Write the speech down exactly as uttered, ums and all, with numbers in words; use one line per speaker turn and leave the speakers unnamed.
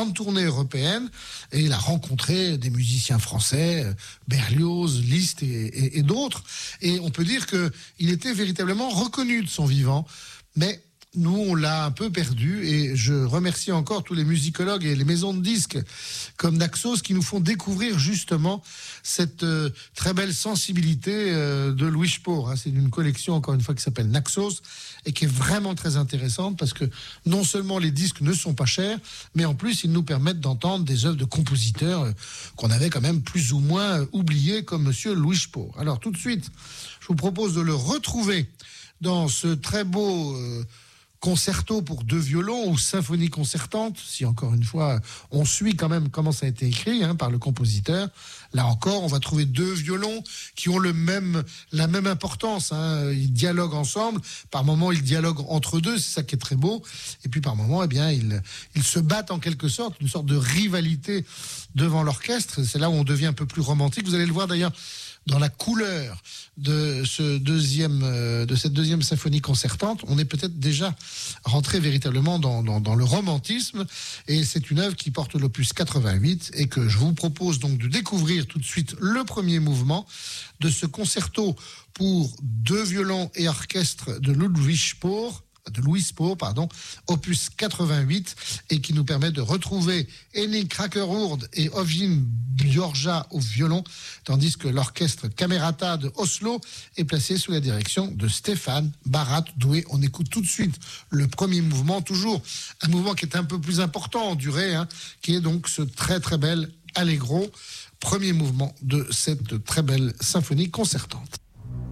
grande tournée européenne et il a rencontré des musiciens français, Berlioz, Liszt et, et, et d'autres. Et on peut dire qu'il était véritablement reconnu de son vivant, mais nous, on l'a un peu perdu et je remercie encore tous les musicologues et les maisons de disques comme Naxos qui nous font découvrir justement cette euh, très belle sensibilité euh, de Louis Spohr. Hein. C'est une collection, encore une fois, qui s'appelle Naxos et qui est vraiment très intéressante parce que non seulement les disques ne sont pas chers, mais en plus, ils nous permettent d'entendre des œuvres de compositeurs euh, qu'on avait quand même plus ou moins euh, oubliés comme Monsieur Louis Spohr. Alors, tout de suite, je vous propose de le retrouver dans ce très beau... Euh, concerto pour deux violons ou symphonie concertante, si encore une fois on suit quand même comment ça a été écrit hein, par le compositeur. Là encore, on va trouver deux violons qui ont le même, la même importance. Hein. Ils dialoguent ensemble. Par moments, ils dialoguent entre deux. C'est ça qui est très beau. Et puis par moments, eh bien, ils, ils se battent en quelque sorte, une sorte de rivalité devant l'orchestre. C'est là où on devient un peu plus romantique. Vous allez le voir d'ailleurs dans la couleur de ce deuxième, euh, de cette deuxième symphonie concertante, on est peut-être déjà rentré véritablement dans, dans, dans le romantisme, et c'est une œuvre qui porte l'opus quatre-vingt-huit et que je vous propose donc de découvrir tout de suite le premier mouvement de ce concerto pour deux violons et orchestre de Ludwig Spohr, de Louis Spohr, pardon, opus quatre-vingt-huit, et qui nous permet de retrouver Henning Krackerhoorn et Ovin Bjorja au violon, tandis que l'orchestre Camerata de Oslo est placé sous la direction de Stéphane Barat-Doué. On écoute tout de suite le premier mouvement, toujours un mouvement qui est un peu plus important en durée, hein, qui est donc ce très très bel Allegro, premier mouvement de cette très belle symphonie concertante.